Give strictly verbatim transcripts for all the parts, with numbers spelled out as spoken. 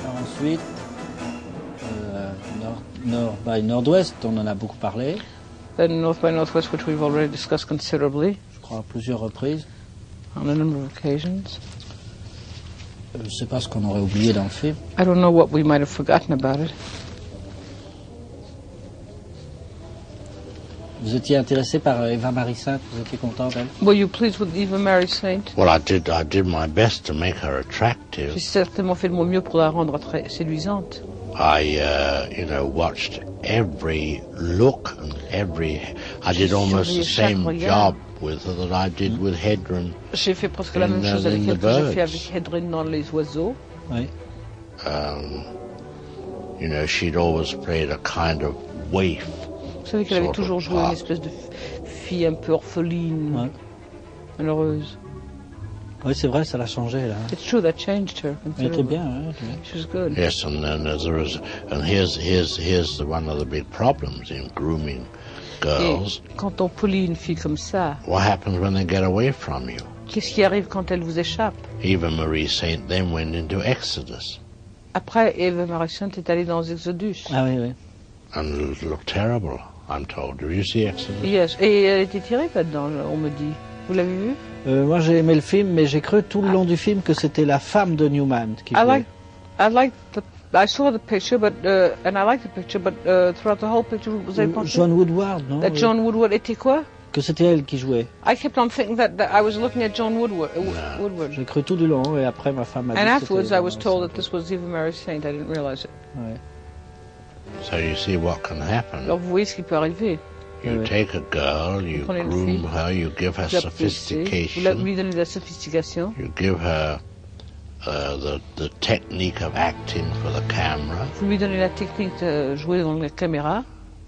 Ensuite, euh, nord, nord by Nord-Ouest, on en a beaucoup parlé. Then North by Northwest, which we've already discussed considerably. Je crois à plusieurs reprises. On a number of occasions. Je ne sais pas ce qu'on aurait oublié dans le film. I don't know what we might have forgotten about it. Vous étiez intéressé par Eva Marie Saint, vous étiez content d'elle? Were you pleased with Eva Marie Saint? Well, I did. I did my best to make her attractive. J'ai certainement fait de mon mieux pour la rendre très séduisante. I, uh, you know, watched every look and every. I did almost the same job with her that I did with Hedren. J'ai fait presque la même in, chose uh, avec in elle the que j'ai birds. fait avec Hedren dans Les Oiseaux. Oui. Um, you know, she'd always played a kind of waif. Vous savez qu'elle avait Sort of toujours joué une part. espèce de fille un peu orpheline, Ouais. malheureuse. Oui, c'est vrai, ça l'a changé là. It's true that changed her. Elle était considerably. bien, ouais, elle était bien. She was good. Yes, and then as a res- and here's here's here's the, one of the big problems in grooming girls. Et quand on polie une fille comme ça, What happens when they get away from you? qu'est-ce qui arrive quand elle vous échappe? Eva Marie Saint then went into Exodus Après, Eva Marie Saint est allée dans Exodus. Ah oui, oui. and it looked terrible. I'm told. Did you see Exodus? Yes. Et elle était tirée là-dedans, on me dit. Vous l'avez vu? Euh, moi j'ai aimé le film, mais j'ai cru tout le long du film que c'était la femme de Newman qui I jouait. like, I like the, I saw the picture, but uh, and I like the picture, but uh, throughout the whole picture, vous avez pensé John Woodward, non? that John Woodward était quoi? Que c'était elle qui jouait. I kept on thinking that, that I was looking at John Woodward. Uh, No. Woodward. J'ai cru tout du long, et après ma femme m'a dit And que afterwards, c'était I was Eva told Marie that this was Eva Marie Saint. I didn't realize it. Saint. Ouais. So you see what can happen. Alors vous voyez ce qui peut arriver. You Ouais. take a girl, you Prenez une groom fille, her, you give her Vous la poussez, vous la- sophistication, lui donnez de la sophistication. you give her uh, the the technique of acting for the camera, Vous lui donnez la technique de jouer dans la caméra.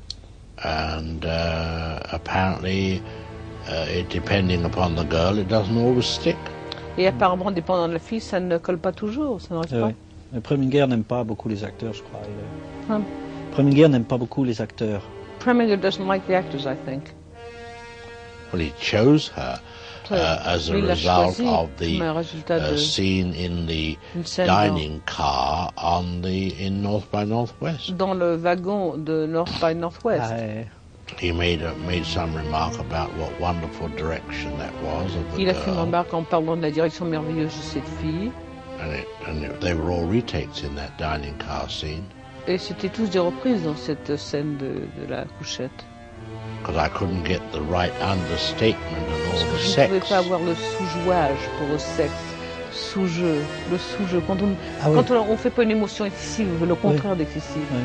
and uh, apparently, uh, it, depending upon the girl, it doesn't always stick. Et apparemment, dépendant de la fille, ça ne colle pas toujours. Ça n'arrive Euh, pas. ouais. Mais Preminger n'aime pas beaucoup les acteurs, je crois. Il est- Hum. Preminger n'aime pas beaucoup les acteurs. Preminger doesn't like the actors, I think. Well, he chose her uh, as a Lui, il l'a result choisi of the comme un résultat uh, de scene in the une scène dans, dining car on the in North by Northwest. dans le wagon de North by Northwest. Ah, ouais. He made a, made some remark about what wonderful direction that was of the Il a fait une girl, remarque en parlant de la direction merveilleuse de cette fille. and, it, and it, they were all retakes in that dining car scene. Et c'était tous des reprises dans cette scène de, de la couchette. Because I couldn't get the right understatement and Parce all que the je ne sex. pouvais pas avoir le sous-jouage pour le sexe. Sous-jeu. Le sous-jeu. Quand on Ah oui. quand on, on fait pas une émotion excessive, le contraire d'excessif. Ouais,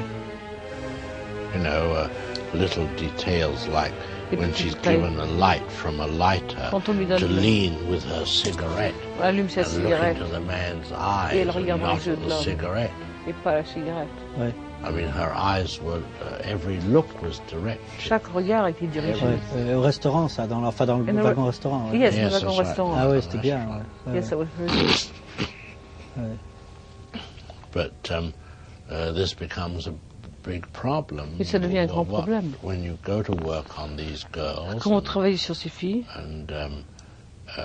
ouais, You know, uh, little details like Des when petits she's détails. given a light from a lighter Quand on lui donne to le- lean with her cigarette Elle allume sa and look cigarette into the man's Et elle eyes and regarde dans not les yeux at de the l'homme. cigarette. et pas la cigarette. ouais. I mean, her eyes were, uh, every look was directed. Chaque regard était dirigé. Ouais, euh, au restaurant, ça, dans, la- enfin, dans le And the- wagon restaurant. Ouais. Yes, Yes, le wagon that's right. restaurant. Ah ouais, c'était bien. Ouais. Ouais, Yes, that was very good. ouais. But um, uh, this becomes a big problem. Et ça devient un grand What- problème. When you go to work on these girls Quand on and, travaille sur ces filles, and um,